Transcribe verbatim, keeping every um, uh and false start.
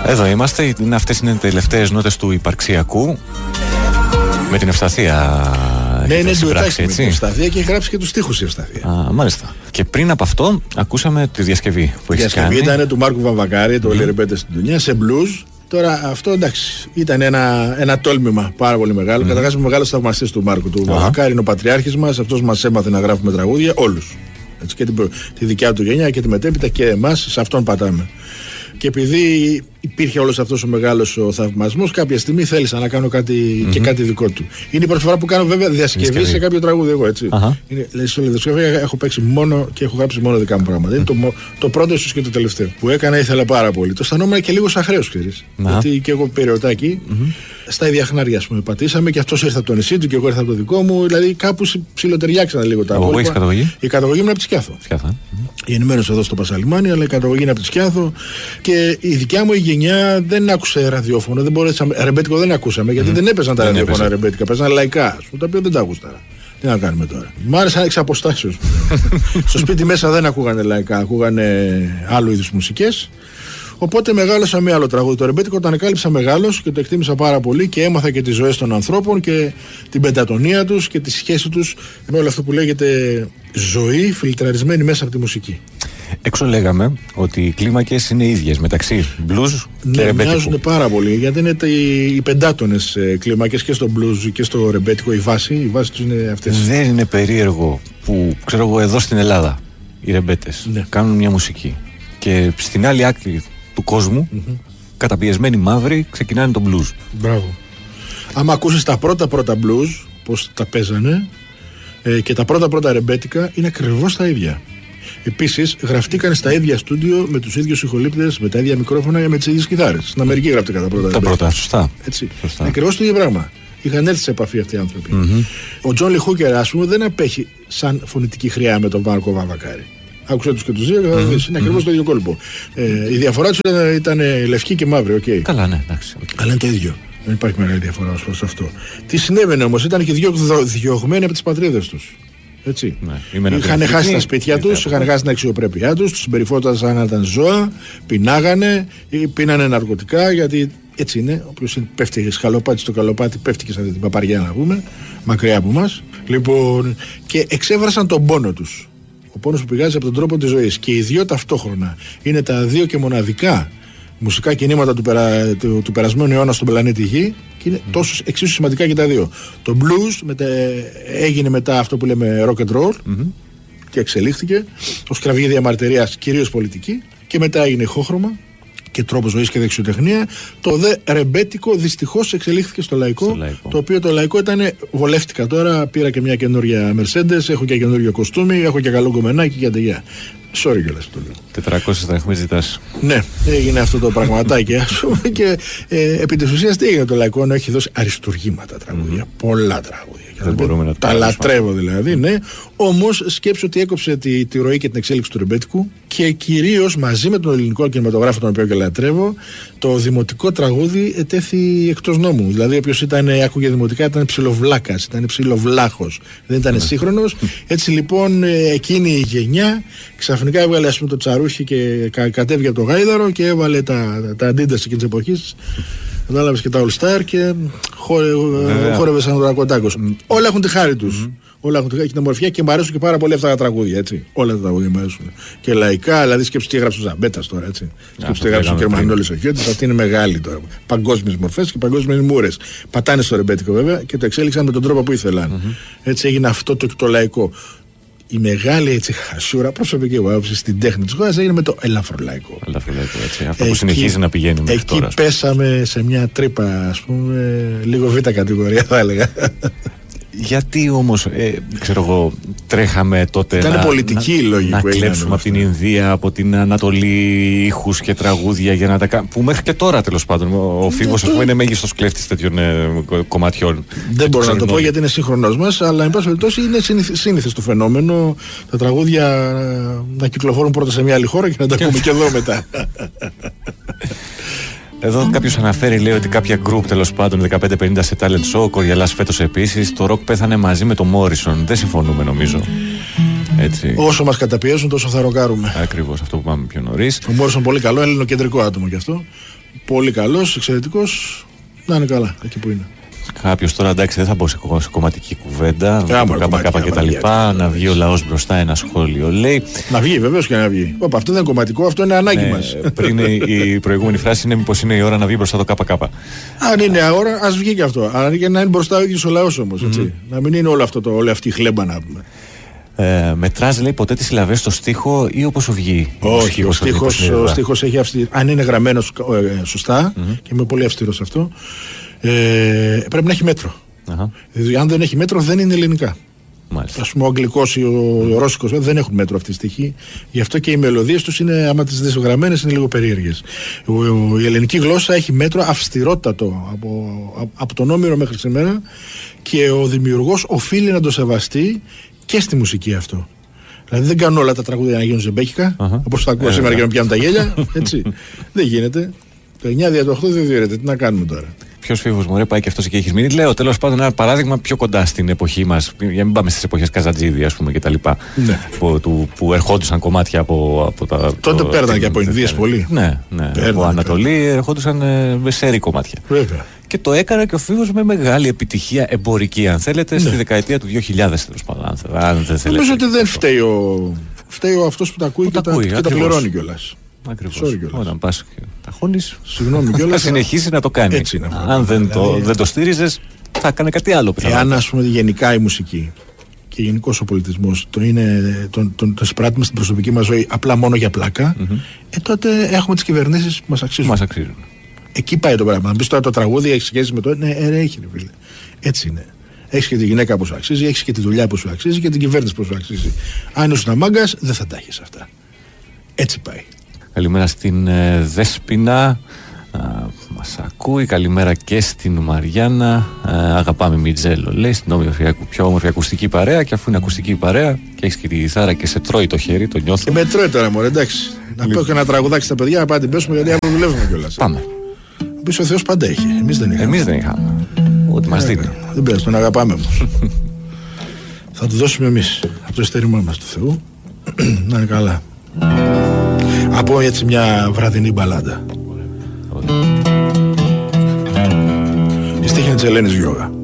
Εδώ είμαστε, αυτές είναι οι τελευταίες νότες του υπαρξιακού. Με την Ευσταθία. Ναι, είναι ντουετάκι με την Ευσταθία και έχει γράψει και τους στίχους η Ευσταθία. Α, μάλιστα. Και πριν από αυτό, ακούσαμε τη διασκευή που έχει κάνει. Η διασκευή ήταν του Μάρκου Βαμβακάρη, το mm. Λιρεμπέτε στην Τουνιά, σε blues. Τώρα αυτό εντάξει, ήταν ένα, ένα τόλμημα πάρα πολύ μεγάλο. Mm. Καταρχάς, είμαι μεγάλος θαυμαστής του Μάρκου του Βαμβακάρη, είναι ο πατριάρχης μας, αυτός μας έμαθε να γράφουμε τραγούδια, όλους. Έτσι, και την, τη δικιά του γενιά και τη μετέπειτα και εμάς, σε αυτόν πατάμε. Και επειδή υπήρχε όλος αυτός ο μεγάλος ο θαυμασμός, κάποια στιγμή θέλησα να κάνω κάτι, mm-hmm. και κάτι δικό του. Είναι η πρώτη φορά που κάνω βέβαια διασκευή σε κάποιο τραγούδι εγώ, έτσι. Uh-huh. Είναι, δηλαδή, στο διασκευή έχω παίξει μόνο και έχω γράψει μόνο δικά μου πράγματα. Mm-hmm. Είναι το, το πρώτο ίσως και το τελευταίο που έκανα, ήθελα πάρα πολύ. Το αισθανόμουν και λίγο σαν χρέος, ξέρεις. Uh-huh. Γιατί και εγώ περιοτάκι, mm-hmm. στα ίδια χνάρια, ας πούμε, πατήσαμε και αυτός ήρθε από το νησί του και εγώ ήρθα από το δικό μου. Δηλαδή κάπου ψιλοτεριάξαν λίγο τα απόλυτα. Έχεις καταγωγή? Η καταγωγή μου είναι από τη Σκιάθο. Mm-hmm. Γεννημένος εδώ στο Πασαλιμάνι, αλλά η καταγωγή είναι από τη Σκιάθο και η δικιά μου η γενιά δεν άκουσε ραδιόφωνο, δεν μπορέσαμε, ρεμπέτικο δεν ακούσαμε, γιατί mm. δεν έπαιζαν τα ραδιόφωνα ρεμπέτικα, παίζαν λαϊκά, τα οποία δεν τα άκουσα. Τι να κάνουμε τώρα. Μ' άρεσαν εξ αποστάσεως. Στο σπίτι μέσα δεν ακούγανε λαϊκά, ακούγανε άλλου είδους μουσικές. Οπότε μεγάλωσα με άλλο τραγούδι. Το ρεμπέτικο το ανακάλυψα μεγάλος και το εκτίμησα πάρα πολύ και έμαθα και τις ζωές των ανθρώπων και την πεντατονία τους και τη σχέση τους με όλο αυτό που λέγεται ζωή φιλτραρισμένη μέσα από τη μουσική. Έξω λέγαμε ότι οι κλίμακες είναι ίδιες μεταξύ blues και ναι, ρεμπέτικου. Μοιάζουν πάρα πολύ γιατί είναι οι, οι πεντάτονες κλίμακες και στο blues και στο ρεμπέτικο. Η βάση, η βάση τους είναι αυτές. Δεν είναι περίεργο που ξέρω εγώ εδώ στην Ελλάδα οι ρεμπέτες ναι. κάνουν μια μουσική και στην άλλη άκρη του κόσμου mm-hmm. καταπιεσμένοι μαύροι ξεκινάνε το blues. Μπράβο. Άμα ακούσεις τα πρώτα πρώτα blues πως τα παίζανε ε, και τα πρώτα πρώτα ρεμπέτικα είναι ακριβώς τα ίδια. Επίσης γραφτήκαν στα ίδια στούντιο με τους ίδιους ηχολήπτες, με τα ίδια μικρόφωνα, με τις ίδιες κιθάρες. Στην Αμερική γραφτήκαν τα πρώτα. Τα πρώτα, σωστά. Έτσι. Σωστά. Ακριβώς το ίδιο πράγμα. Είχαν έρθει σε επαφή αυτοί οι άνθρωποι. Mm-hmm. Ο Τζον Λι Χούκερ, ας πούμε, δεν απέχει σαν φωνητική χρειά με τον Μάρκο Βαμβακάρη. Άκουσα τους και τους δύο και θα δεις. Είναι ακριβώς mm-hmm. το ίδιο κόλπο. Ε, η διαφορά τους ήταν, ήταν λευκή και μαύρη. Okay. Καλά, ναι, εντάξει. Okay. Αλλά είναι το ίδιο. Δεν υπάρχει μεγάλη διαφορά ως προς αυτό. Τι συνέβαινε όμως, ήταν και δύο διωγμένοι από τις πατρίδες τους. Έτσι. Ναι, είχαν χάσει τα σπίτια τους, είχαν χάσει την αξιοπρέπειά τους, τους συμπεριφέρονταν σαν να ήταν ζώα, πεινάγανε ή πίνανε ναρκωτικά, γιατί έτσι είναι. Όποιος πέφτει σκαλοπάτι στο καλοπάτι, πέφτει και σαν την παπαριά, να πούμε, μακριά από μας. Λοιπόν, και εξέβρασαν τον πόνο τους. Ο πόνος που πηγάζει από τον τρόπο της ζωής. Και οι δύο ταυτόχρονα είναι τα δύο και μοναδικά μουσικά κινήματα του, περα, του, του περασμένου αιώνα στον πλανήτη Γη και είναι mm. τόσο εξίσου σημαντικά και τα δύο. Το blues μετα, έγινε μετά αυτό που λέμε rock and roll mm-hmm. και εξελίχθηκε ως κραυγή διαμαρτυρίας, κυρίως πολιτική, και μετά έγινε ηχόχρωμα και τρόπο ζωής και δεξιοτεχνία. Το δε ρεμπέτικο δυστυχώς εξελίχθηκε στο λαϊκό, στο λαϊκό, το οποίο το λαϊκό ήταν, βολεύτηκα τώρα, πήρα και μια καινούργια Mercedes, έχω και καινούργιο κοστούμι, έχω και καλό γκομενάκι και αντεγιά. Sorry κιόλας το λέω. τετρακόσιες δραχμές ζητάς. Ναι, έγινε αυτό το πραγματάκι, ας πούμε, και ε, επί της ουσίας τι έγινε το λαϊκό, ενώ έχει δώσει αριστουργήματα τραγούδια, mm-hmm. πολλά τραγούδια. Δεν μπορούμε να τα λατρεύω δηλαδή, ναι. Όμως σκέψω ότι έκοψε τη, τη ροή και την εξέλιξη του ρεμπέτικου και κυρίως μαζί με τον ελληνικό κινηματογράφο, τον οποίο και λατρεύω, το δημοτικό τραγούδι ετέθη εκτός νόμου. Δηλαδή, όποιος ήταν, άκουγε δημοτικά, ήταν ψιλοβλάκας, ήταν ψιλοβλάχος, δεν ήταν σύγχρονος. Έτσι λοιπόν, εκείνη η γενιά ξαφνικά έβγαλε, ας πούμε, το τσαρούχι και κα, κατέβηκε από το γάιδαρο και έβαλε τα, τα αντίνταση εκείνης της εποχής. Κατάλαβες και τα All Star και χόρε, χόρευε σαν ο Δρακοντάκος. Mm. Όλα έχουν τη χάρη τους. Mm. Όλα έχουν τη χάρη και την ομορφιά και μου αρέσουν και πάρα πολύ αυτά τα τραγούδια. Έτσι. Όλα τα τραγούδια μου αρέσουν. Και λαϊκά, δηλαδή σκέψου τι έγραψε ο Ζαμπέτας τώρα. Έτσι. Σκέψου τι έγραψε ο Κερμανόλης ο Χιώτης. Αυτή είναι μεγάλη τώρα. Παγκόσμιες μορφές και παγκόσμιες μούρες. Πατάνε στο ρεμπέτικο βέβαια και το εξέλιξαν με τον τρόπο που ήθελαν. Mm-hmm. Έτσι έγινε αυτό το, το λαϊκό. Η μεγάλη έτσι χασούρα, προσωπική μου άποψη, στην τέχνη της χώρας έγινε με το ελαφρολαϊκό. Ελαφρολαϊκό, έτσι. Αυτό εκεί, που συνεχίζει να πηγαίνει μέχρι εκεί τώρα. Εκεί πέσαμε σε μια τρύπα, ας πούμε, λίγο β' κατηγορία θα έλεγα. Γιατί όμως, ε, ξέρω εγώ, τρέχαμε τότε ήταν να, πολιτική να, η λόγη να που κλέψουμε από την Ινδία, από την Ανατολή, ήχους και τραγούδια για να τα κάνουμε. Που μέχρι και τώρα τέλος πάντων ο Φίβος το... είναι μέγιστος κλέφτης τέτοιων ε, κομματιών. Δεν μπορώ να το πω γιατί είναι σύγχρονος μας, αλλά εν πάση περιπτώσει είναι σύνηθες το φαινόμενο τα τραγούδια να κυκλοφορούν πρώτα σε μια άλλη χώρα και να τα ακούμε και εδώ μετά. Εδώ κάποιος αναφέρει, λέει, ότι κάποια group τέλος πάντων δεκαπέντε πενήντα σε talent show, Κοριαλάς φέτος επίσης, το rock πέθανε μαζί με το Morrison. Δεν συμφωνούμε νομίζω. Έτσι. Όσο μας καταπιέζουν τόσο θα ροκάρουμε. Ακριβώς αυτό που πάμε πιο νωρίς. Ο Morrison πολύ καλό, ελληνοκεντρικό άτομο κι αυτό. Πολύ καλός, εξαιρετικός. Να είναι καλά εκεί που είναι. Κάποιος τώρα, εντάξει, δεν θα μπω σε κομματική κουβέντα. ΚΚ και τα λοιπά. Να βγει ο λαός μπροστά, ένα σχόλιο λέει. Να βγει, βεβαίως και να βγει. Όπα, αυτό δεν είναι κομματικό, αυτό είναι ανάγκη ναι, μας. Πριν η προηγούμενη φράση είναι μήπως είναι η ώρα να βγει μπροστά το ΚΚ. Αν είναι η ώρα, ας βγει και αυτό. Αλλά και να είναι μπροστά ο ίδιος ο λαός όμως. Mm-hmm. Να μην είναι όλο αυτό το, όλη αυτή η χλέμπα να πούμε. Ε, μετράς λέει ποτέ τις συλλαβές στο στίχο ή όπως σου βγει? Όχι, ο στίχος, ο στίχος έχει αυστηρή. Αν είναι γραμμένος ε, σωστά, mm-hmm. και είμαι πολύ αυστηρός σε αυτό, ε, πρέπει να έχει μέτρο. Uh-huh. Δηλαδή, αν δεν έχει μέτρο, δεν είναι ελληνικά. Ας πούμε, ο αγγλικός ή ο, ο ρώσικος δεν έχουν μέτρο αυτή τη στοιχή. Γι' αυτό και οι μελωδίες τους είναι, άμα τις δεις γραμμένες, είναι λίγο περίεργες. Ο, ο, η ελληνική γλώσσα έχει μέτρο αυστηρότατο από, από τον Όμηρο μέχρι σήμερα και ο δημιουργός οφείλει να το σεβαστεί και στη μουσική αυτό. Δηλαδή δεν κάνουν όλα τα τραγούδια να γίνουν ζεμπέκικα, uh-huh. όπως θα ακούω σήμερα και να πιάνουν τα γέλια. Έτσι. Δεν γίνεται. Το εννιά δια το οκτώ δεν διαιρέται. Τι να κάνουμε τώρα. Ποιος φίβος μου πάει και αυτός και έχει μείνει. Λέω τέλος πάντων ένα παράδειγμα πιο κοντά στην εποχή μας. Για να μην πάμε στις εποχές Καζατζίδη, ας πούμε, κτλ. Ναι. Που, του, που ερχόντουσαν κομμάτια από, από τα. Τότε παίρναν και από Ινδίες πολύ. Ναι, ναι. Από Ανατολή ερχόντουσαν με σέρι κομμάτια. Βέβαια. Και το έκανε και ο Φίβος με μεγάλη επιτυχία εμπορική, αν θέλετε, ναι. στη δεκαετία του δύο χιλιάδες τέλος πάντων. Αν δεν θέλετε. Νομίζω ότι δεν φταίει ο, φταίει ο αυτός που τα ακούει, που και, τα, ακούει και τα πληρώνει κιόλας. Ακριβώς. Όταν πας και τα χώνεις, συγγνώμη κιόλας, θα συνεχίσει να το κάνει. Έτσι είναι. Αν δεν, δηλαδή, το, δεν το στήριζες, θα έκανε κάτι άλλο. Εάν, ας πούμε, γενικά η μουσική και γενικώς ο πολιτισμός το είναι, τον, τον, το σπράττουμε στην προσωπική μας ζωή απλά μόνο για πλάκα, mm-hmm. ε, τότε έχουμε τις κυβερνήσεις που μας αξίζουν. Μας αξίζουν. Εκεί πάει το πράγμα. Να μπεις τώρα το τραγούδι, έχει σχέση με το. Ναι, ε, έχει, ρε φίλε. Έτσι είναι. Έχει και τη γυναίκα που σου αξίζει, έχει και τη δουλειά που σου αξίζει και την κυβέρνηση που σου αξίζει. Αν ήσουν μάγκας, δεν θα τα έχεις αυτά. Έτσι πάει. Καλημέρα στην ε, Δέσποινα. Μας ακούει. Καλημέρα και στην Μαριάννα. Α, αγαπάμε Μιτζέλο, λέει, στην όμορφη, πιο όμορφη ακουστική παρέα. Και αφού είναι ακουστική παρέα και έχεις και τη γυθάρα και σε τρώει το χέρι, το νιώθω. Και με τρώει τώρα, μωρέ, εντάξει. Να πω και ένα τραγουδάκι στα παιδιά, να πάμε την πέσουμε, γιατί αύριο δουλεύουμε κιόλας. Πάμε. Πίσω ο Θεός πάντα έχει. Εμείς δεν είχαμε. Εμείς δεν είχαμε. Ό,τι μας δίνει. Δεν πειράζει, τον αγαπάμε όμως. Θα του δώσουμε εμείς από το ειστερήμα μας του Θεού. Να είναι καλά. Από έτσι μια βραδινή μπαλάντα. Η στίχη είναι της Ελένης Γιώγα.